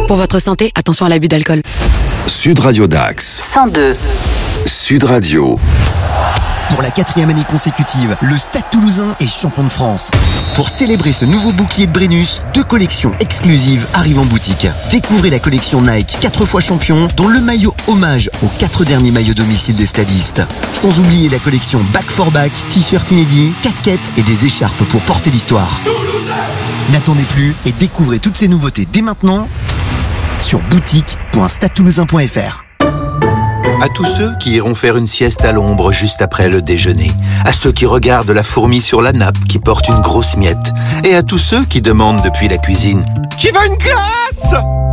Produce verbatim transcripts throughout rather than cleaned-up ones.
Pour votre santé, attention à l'abus d'alcool. Sud Radio Dax. cent deux. Sud Radio. Pour la quatrième année consécutive, le Stade Toulousain est champion de France. Pour célébrer ce nouveau bouclier de Brennus, deux collections exclusives arrivent en boutique. Découvrez la collection Nike quatre fois champion, dont le maillot hommage aux quatre derniers maillots domicile des stadistes. Sans oublier la collection Back for Back, t-shirt inédits, casquettes et des écharpes pour porter l'histoire. N'attendez plus et découvrez toutes ces nouveautés dès maintenant sur boutique point stade toulousain point f r. À tous ceux qui iront faire une sieste à l'ombre juste après le déjeuner, à ceux qui regardent la fourmi sur la nappe qui porte une grosse miette, et à tous ceux qui demandent depuis la cuisine « Qui veut une glace ?»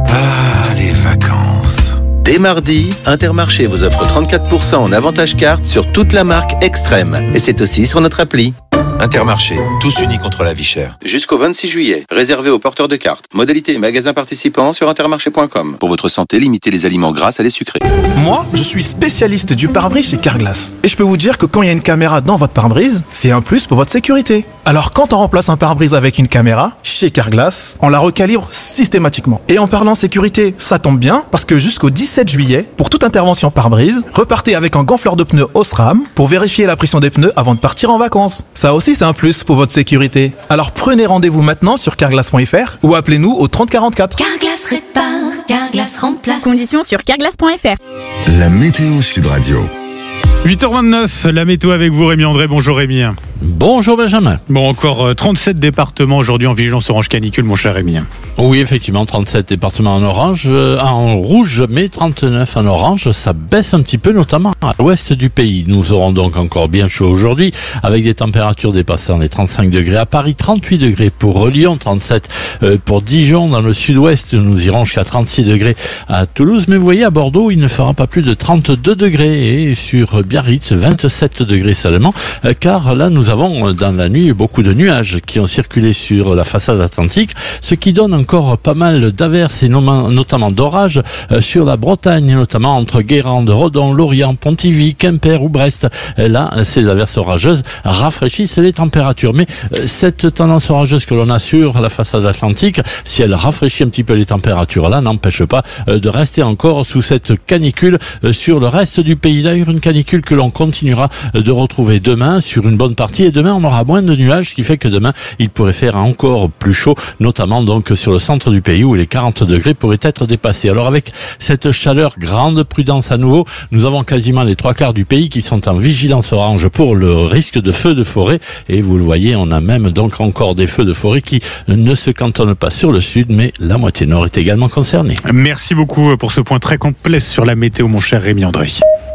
Ah, les vacances. Dès mardi, Intermarché vous offre trente-quatre pour cent en avantage carte sur toute la marque Extrême, et c'est aussi sur notre appli. Intermarché, tous unis contre la vie chère. Jusqu'au vingt-six juillet, réservé aux porteurs de cartes. Modalité et magasins participants sur intermarché point com. Pour votre santé, limitez les aliments gras à les sucrés. Moi, je suis spécialiste du pare-brise chez Carglass. Et je peux vous dire que quand il y a une caméra dans votre pare-brise, c'est un plus pour votre sécurité. Alors quand on remplace un pare-brise avec une caméra, chez Carglass, on la recalibre systématiquement. Et en parlant sécurité, ça tombe bien, parce que jusqu'au dix-sept juillet, pour toute intervention pare-brise, repartez avec un gonfleur de pneus Osram pour vérifier la pression des pneus avant de partir en vacances. Ça aussi, c'est un plus pour votre sécurité. Alors prenez rendez-vous maintenant sur carglass point f r ou appelez-nous au trente quarante-quatre. Carglass répare, Carglass remplace. Conditions sur carglass point f r. La météo Sud Radio. huit heures vingt-neuf, la météo avec vous, Rémi André. Bonjour Rémi. Bonjour Benjamin. Bon, encore trente-sept départements aujourd'hui en vigilance orange canicule, mon cher Rémi. Oui, effectivement, trente-sept départements en orange, euh, en rouge, mais trente-neuf en orange. Ça baisse un petit peu, notamment à l'ouest du pays. Nous aurons donc encore bien chaud aujourd'hui, avec des températures dépassant les trente-cinq degrés à Paris, trente-huit degrés pour Lyon, trente-sept euh, pour Dijon. Dans le sud-ouest, nous irons jusqu'à trente-six degrés à Toulouse. Mais vous voyez, à Bordeaux, il ne fera pas plus de trente-deux degrés. Et sur Biarritz, vingt-sept degrés seulement, euh, car là, nous avons dans la nuit beaucoup de nuages qui ont circulé sur la façade atlantique, ce qui donne encore pas mal d'averses et notamment d'orages euh, sur la Bretagne, notamment entre Guérande, Redon, Lorient, Pontivy, Quimper ou Brest. Et là, ces averses orageuses rafraîchissent les températures. Mais euh, cette tendance orageuse que l'on a sur la façade atlantique, si elle rafraîchit un petit peu les températures, là, n'empêche pas euh, de rester encore sous cette canicule euh, sur le reste du pays. D'ailleurs, une canicule que l'on continuera de retrouver demain sur une bonne partie. Et demain, on aura moins de nuages, ce qui fait que demain, il pourrait faire encore plus chaud, notamment donc sur le centre du pays où les quarante degrés pourraient être dépassés. Alors avec cette chaleur, grande prudence à nouveau, nous avons quasiment les trois quarts du pays qui sont en vigilance orange pour le risque de feux de forêt. Et vous le voyez, on a même donc encore des feux de forêt qui ne se cantonnent pas sur le sud, mais la moitié nord est également concernée. Merci beaucoup pour ce point très complet sur la météo, mon cher Rémi André.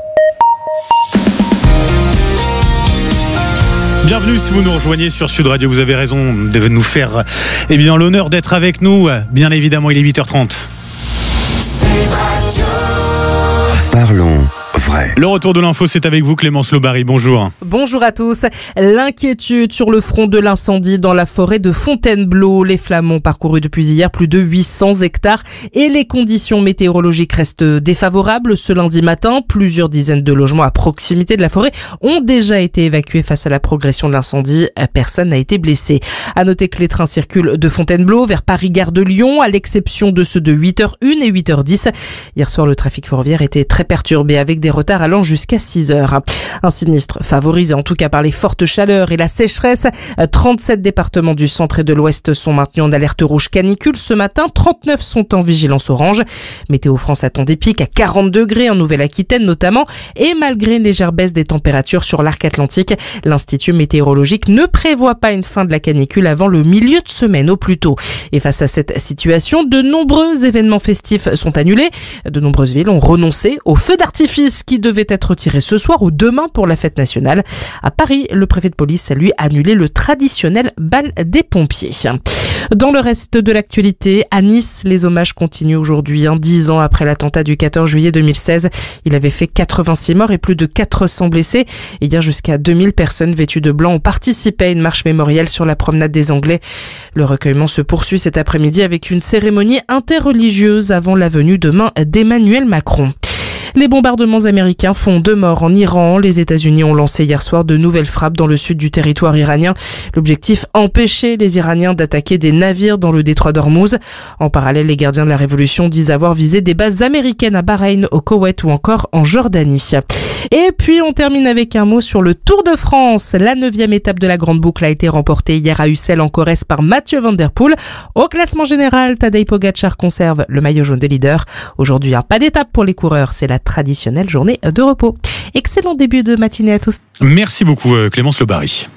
Bienvenue si vous nous rejoignez sur Sud Radio. Vous avez raison de nous faire eh bien, l'honneur d'être avec nous. Bien évidemment, il est huit heures trente. Parlons vrai. Le retour de l'info, c'est avec vous Clémence Lobary. Bonjour. Bonjour à tous. L'inquiétude sur le front de l'incendie dans la forêt de Fontainebleau. Les flammes ont parcouru depuis hier plus de huit cents hectares et les conditions météorologiques restent défavorables. Ce lundi matin, plusieurs dizaines de logements à proximité de la forêt ont déjà été évacués face à la progression de l'incendie. Personne n'a été blessé. À noter que les trains circulent de Fontainebleau vers Paris-Gare de Lyon, à l'exception de ceux de huit heures une et huit heures dix. Hier soir, le trafic ferroviaire était très perturbé avec des retards allant jusqu'à six heures. Un sinistre favorisé en tout cas par les fortes chaleurs et la sécheresse. trente-sept départements du centre et de l'ouest sont maintenus en alerte rouge canicule ce matin. trente-neuf sont en vigilance orange. Météo France attend des pics à quarante degrés en Nouvelle-Aquitaine notamment. Et malgré une légère baisse des températures sur l'arc atlantique, l'Institut météorologique ne prévoit pas une fin de la canicule avant le milieu de semaine au plus tôt. Et face à cette situation, de nombreux événements festifs sont annulés. De nombreuses villes ont renoncé aux feux d'artifice qui devait être tiré ce soir ou demain pour la fête nationale. À Paris, le préfet de police a lui annulé le traditionnel bal des pompiers. Dans le reste de l'actualité, à Nice, les hommages continuent aujourd'hui, hein, dix ans après l'attentat du quatorze juillet deux mille seize. Il avait fait quatre-vingt-six morts et plus de quatre cents blessés. Et hier, jusqu'à deux mille personnes vêtues de blanc ont participé à une marche mémorielle sur la promenade des Anglais. Le recueillement se poursuit cet après-midi avec une cérémonie interreligieuse avant la venue demain d'Emmanuel Macron. Les bombardements américains font deux morts en Iran. Les États-Unis ont lancé hier soir de nouvelles frappes dans le sud du territoire iranien. L'objectif, empêcher les Iraniens d'attaquer des navires dans le détroit d'Ormuz. En parallèle, les gardiens de la révolution disent avoir visé des bases américaines à Bahreïn, au Koweït ou encore en Jordanie. Et puis on termine avec un mot sur le Tour de France. La neuvième étape de la Grande Boucle a été remportée hier à Ussel en Corrèze par Mathieu Van Der Poel. Au classement général, Tadej Pogačar conserve le maillot jaune de leader. Aujourd'hui, un pas d'étape pour les coureurs, c'est la traditionnelle journée de repos. Excellent début de matinée à tous. Merci beaucoup Clémence Le Barry.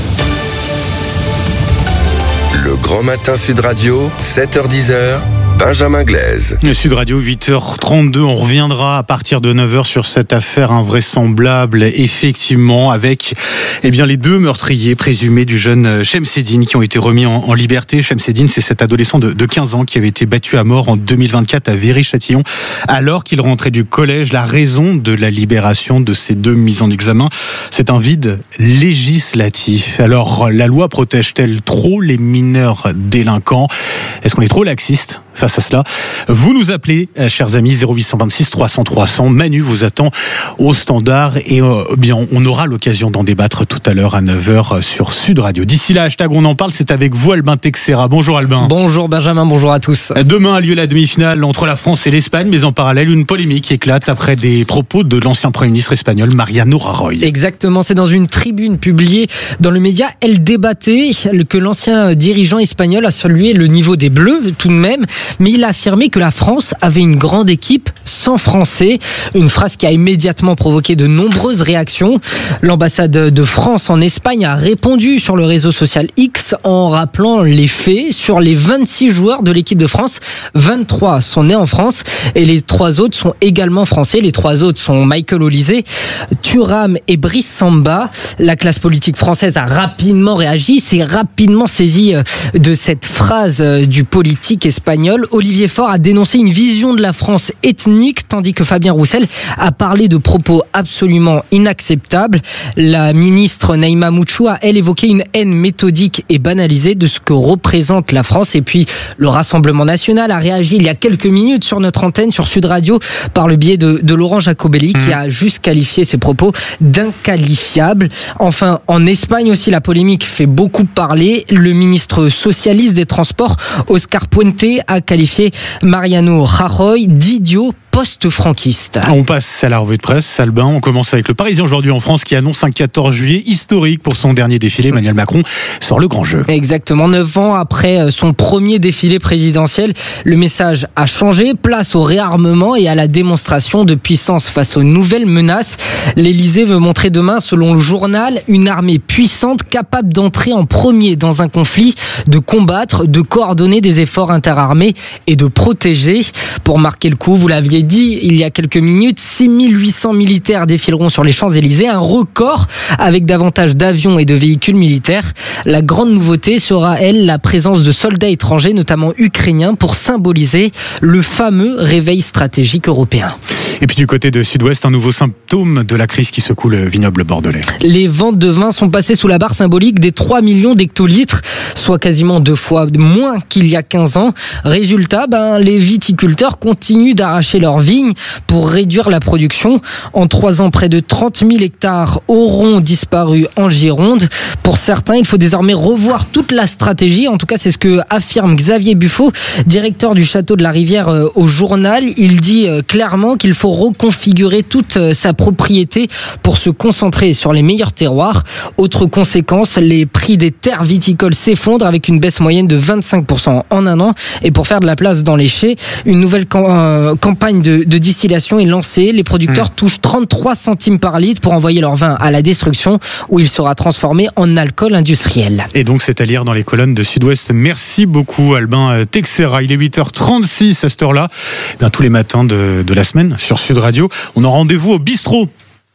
Le Grand Matin Sud Radio, sept heures dix, Benjamin Glaise. Sud Radio, huit heures trente-deux. On reviendra à partir de neuf heures sur cette affaire invraisemblable, effectivement, avec eh bien, les deux meurtriers présumés du jeune Chemseddine qui ont été remis en, en liberté. Chemseddine, c'est cet adolescent de, de quinze ans qui avait été battu à mort en deux mille vingt-quatre à Viry-Châtillon alors qu'il rentrait du collège. La raison de la libération de ces deux mises en examen, c'est un vide législatif. Alors, la loi protège-t-elle trop les mineurs délinquants ? Est-ce qu'on est trop laxiste face à cela? Vous nous appelez, chers amis, zéro huit cent vingt-six trois cents trois cents. Manu vous attend au standard et euh, bien on aura l'occasion d'en débattre tout à l'heure à neuf heures sur Sud Radio. D'ici là, hashtag on en parle, c'est avec vous Albin Texera. Bonjour Albin. Bonjour Benjamin, bonjour à tous. Demain a lieu la demi-finale entre la France et l'Espagne, mais en parallèle, une polémique éclate après des propos de l'ancien Premier ministre espagnol Mariano Rajoy. Exactement, c'est dans une tribune publiée dans le média El Debate que l'ancien dirigeant espagnol a salué le niveau des Bleus tout de même, mais il a affirmé que la France avait une grande équipe sans Français. Une phrase qui a immédiatement provoqué de nombreuses réactions. L'ambassade de France en Espagne a répondu sur le réseau social X en rappelant les faits. Sur les vingt-six joueurs de l'équipe de France, vingt-trois sont nés en France et les trois autres sont également français. Les trois autres sont Michael Olise, Thuram et Brice Samba. La classe politique française a rapidement réagi, s'est rapidement saisie de cette phrase du politique espagnol. Olivier Faure a dénoncé une vision de la France ethnique, tandis que Fabien Roussel a parlé de propos absolument inacceptables. La ministre Naïma Mouchou a, elle, évoqué une haine méthodique et banalisée de ce que représente la France. Et puis, le Rassemblement National a réagi il y a quelques minutes sur notre antenne, sur Sud Radio, par le biais de, de Laurent Jacobelli, mmh. qui a juste qualifié ses propos d'inqualifiables. Enfin, en Espagne aussi, la polémique fait beaucoup parler. Le ministre socialiste des Transports, Oscar Puente, a qualifié Mariano Rajoy d'idiot post-franquiste. On passe à la revue de presse, Albin. On commence avec le Parisien aujourd'hui en France qui annonce un quatorze juillet historique pour son dernier défilé. Emmanuel Macron sort le grand jeu. Exactement. Neuf ans après son premier défilé présidentiel, le message a changé. Place au réarmement et à la démonstration de puissance face aux nouvelles menaces. L'Élysée veut montrer demain, selon le journal, une armée puissante capable d'entrer en premier dans un conflit, de combattre, de coordonner des efforts interarmés et de protéger. Pour marquer le coup, vous l'aviez dit il y a quelques minutes, six mille huit cents militaires défileront sur les Champs-Élysées, un record avec davantage d'avions et de véhicules militaires. La grande nouveauté sera, elle, la présence de soldats étrangers, notamment ukrainiens, pour symboliser le fameux réveil stratégique européen. Et puis du côté de Sud-Ouest, un nouveau symptôme de la crise qui secoue le vignoble bordelais. Les ventes de vin sont passées sous la barre symbolique des trois millions d'hectolitres, soit quasiment deux fois moins qu'il y a quinze ans. Résultat, ben, les viticulteurs continuent d'arracher leurs vignes pour réduire la production. En trois ans, près de trente mille hectares auront disparu en Gironde. Pour certains, il faut désormais revoir toute la stratégie. En tout cas, c'est ce que affirme Xavier Buffo, directeur du château de la Rivière au journal. Il dit clairement qu'il faut reconfigurer toute sa propriété pour se concentrer sur les meilleurs terroirs. Autre conséquence, les prix des terres viticoles s'effondrent avec une baisse moyenne de vingt-cinq pour cent en un an. Et pour faire de la place dans les chais, une nouvelle cam- euh, campagne de, de distillation est lancée. Les producteurs mmh. touchent trente-trois centimes par litre pour envoyer leur vin à la destruction où il sera transformé en alcool industriel. Et donc c'est à lire dans les colonnes de Sud-Ouest. Merci beaucoup Albin Texera. Il est huit heures trente-six à cette heure-là. Eh bien, tous les matins de, de la semaine sur Sud Radio, on a rendez-vous au bistrot.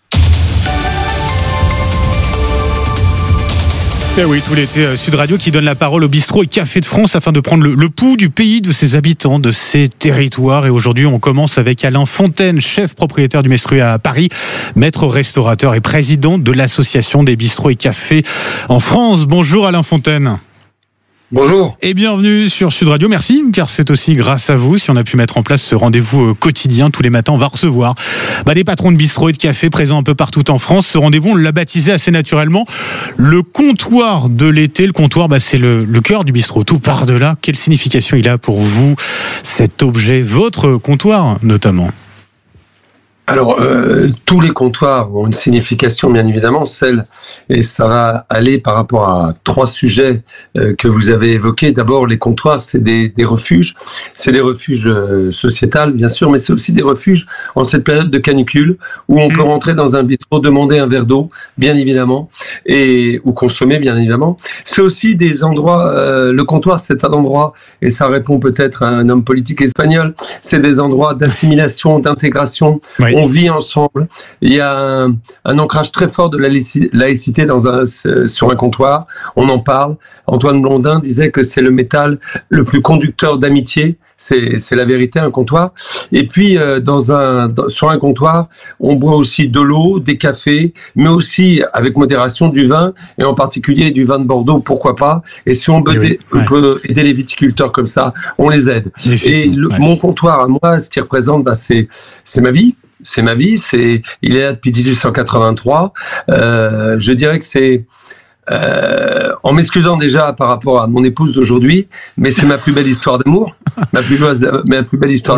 Eh oui, tout l'été, Sud Radio qui donne la parole au bistrot et café de France afin de prendre le, le pouls du pays, de ses habitants, de ses territoires. Et aujourd'hui, on commence avec Alain Fontaine, chef propriétaire du Mestruy à Paris, maître restaurateur et président de l'association des bistrots et cafés en France. Bonjour Alain Fontaine. Bonjour. Et bienvenue sur Sud Radio. Merci, car c'est aussi grâce à vous si on a pu mettre en place ce rendez-vous quotidien. Tous les matins, on va recevoir bah, des patrons de bistrots et de cafés présents un peu partout en France. Ce rendez-vous, on l'a baptisé assez naturellement le comptoir de l'été. Le comptoir, bah, c'est le, le cœur du bistrot. Tout par-delà. Quelle signification il a pour vous, cet objet, votre comptoir notamment ? Alors, euh, tous les comptoirs ont une signification, bien évidemment, celle, et ça va aller par rapport à trois sujets euh, que vous avez évoqués. D'abord, les comptoirs, c'est des, des refuges. C'est des refuges euh, sociétals, bien sûr, mais c'est aussi des refuges en cette période de canicule où on mmh. peut rentrer dans un bistrot, demander un verre d'eau, bien évidemment, et ou consommer, bien évidemment. C'est aussi des endroits, euh, le comptoir, c'est un endroit, et ça répond peut-être à un homme politique espagnol, c'est des endroits d'assimilation, d'intégration. Oui. On vit ensemble. Il y a un, un ancrage très fort de la laïcité dans un, sur un comptoir. On en parle. Antoine Blondin disait que c'est le métal le plus conducteur d'amitié. C'est, c'est la vérité, un comptoir. Et puis, euh, dans un, dans, sur un comptoir, on boit aussi de l'eau, des cafés, mais aussi, avec modération, du vin, et en particulier du vin de Bordeaux, pourquoi pas. Et si on peut, oui, aider, ouais. on peut aider les viticulteurs comme ça, on les aide. Et le, ouais. mon comptoir, à moi, ce qui représente, bah, c'est, c'est ma vie. C'est ma vie, c'est, il est là depuis dix-huit cent quatre-vingt-trois. Euh, je dirais que c'est, euh, en m'excusant déjà par rapport à mon épouse d'aujourd'hui, mais c'est ma plus belle histoire d'amour, ma plus belle, ma plus belle histoire